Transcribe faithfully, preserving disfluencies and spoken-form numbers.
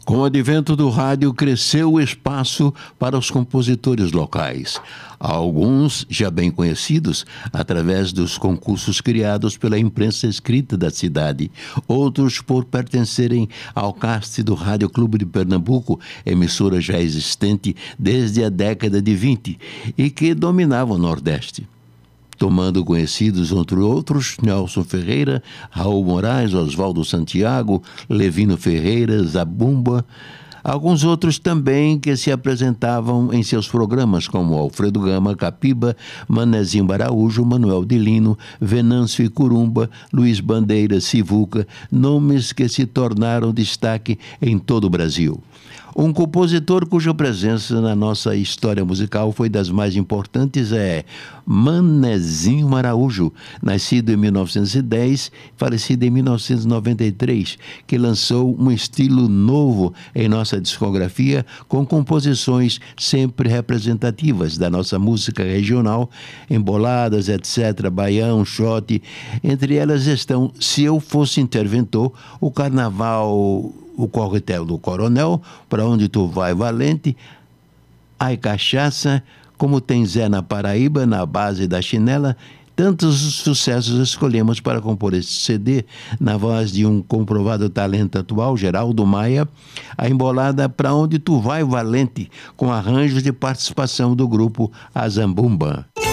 Com o advento do rádio, cresceu o espaço para os compositores locais. Alguns já bem conhecidos através dos concursos criados pela imprensa escrita da cidade. Outros por pertencerem ao cast do Rádio Clube de Pernambuco, emissora já existente desde a década de vinte e que dominava o Nordeste. Tomando conhecidos, entre outros, Nelson Ferreira, Raul Moraes, Oswaldo Santiago, Levino Ferreira, Zabumba. Alguns outros também que se apresentavam em seus programas, como Alfredo Gama, Capiba, Manezinho Araújo, Manuel de Lino, Venâncio e Curumba, Luiz Bandeira, Sivuca, nomes que se tornaram destaque em todo o Brasil. Um compositor cuja presença na nossa história musical foi das mais importantes é Manezinho Araújo, nascido em mil novecentos e dez, falecido em mil novecentos e noventa e três, que lançou um estilo novo em nossa discografia, com composições sempre representativas da nossa música regional, emboladas, etcétera, baião, xote. Entre elas estão Se Eu Fosse Interventor, o Carnaval, o Corretel do Coronel, Pra Onde Tu Vai Valente, Ai Cachaça, Como Tem Zé na Paraíba, Na Base da Chinela. Tantos sucessos escolhemos para compor este C D, na voz de um comprovado talento atual, Geraldo Maia, a embolada Pra Onde Tu Vai Valente, com arranjos de participação do grupo Azambumba.